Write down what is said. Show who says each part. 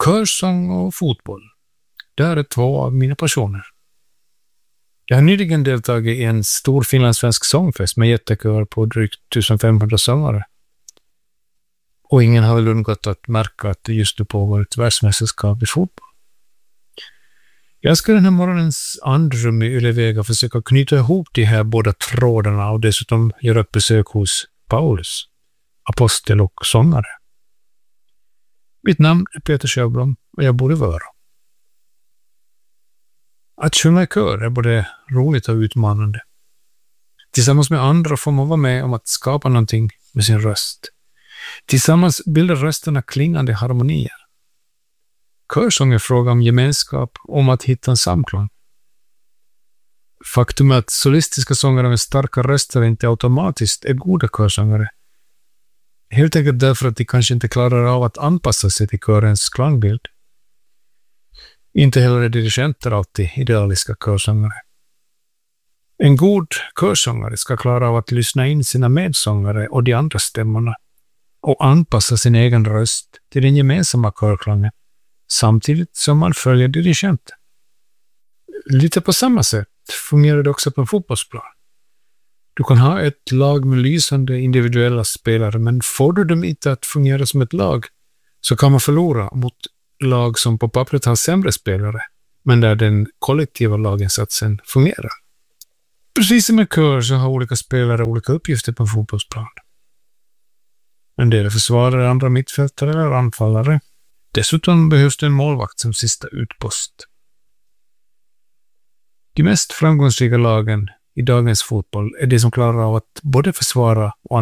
Speaker 1: Körsång och fotboll. Det är 2 av mina passioner. Jag har nyligen deltagit i en stor finlandssvensk sångfest med jättekör på drygt 1500 sångare. Och ingen har väl undgått att märka att det just nu pågår ett världsmästerskap i fotboll. Jag ska den här morgonens andrum i Ylevega försöka knyta ihop de här båda trådarna och dessutom göra ett besök hos Paulus, apostel och sångare. Mitt namn är Peter Sjöblom och jag bor i Vörå. Att sjunga i kör är både roligt och utmanande. Tillsammans med andra får man vara med om att skapa någonting med sin röst. Tillsammans bildar rösterna klingande harmonier. Körsång är fråga om gemenskap och om att hitta en samklang. Faktum är att solistiska sångare med starka röster inte automatiskt är goda körsångare. Helt enkelt därför att de kanske inte klarar av att anpassa sig till körens klangbild. Inte heller är dirigenter alltid idealiska körsångare. En god körsångare ska klara av att lyssna in sina medsångare och de andra stämmorna och anpassa sin egen röst till den gemensamma körklangen samtidigt som man följer dirigenten. Lite på samma sätt fungerar det också på en fotbollsplan. Du kan ha ett lag med lysande individuella spelare, men får du dem inte att fungera som ett lag så kan man förlora mot lag som på pappret har sämre spelare, men där den kollektiva laginsatsen fungerar. Precis som med kör så har olika spelare olika uppgifter på en fotbollsplan. En del är försvarare, andra mittfältare eller anfallare. Dessutom behövs det en målvakt som sista utpost. De mest framgångsrika lagen i dagens fotboll är de som klarar av att både försvara och